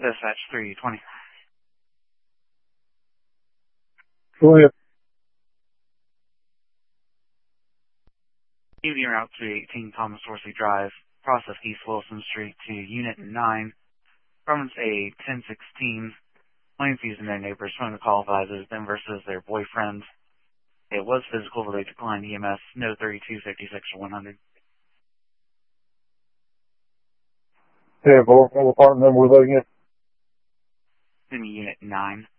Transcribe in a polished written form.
Dispatch 320. Go ahead. Evening route 318 Thomas Dorsey Drive, process East Wilson Street to Unit 9. Reference a 1016. Claims using their neighbor's phone to call advises them versus their boyfriend. It was physical, but they declined EMS. No 3256 or 100. Okay, what apartment number was that again? In Unit 9.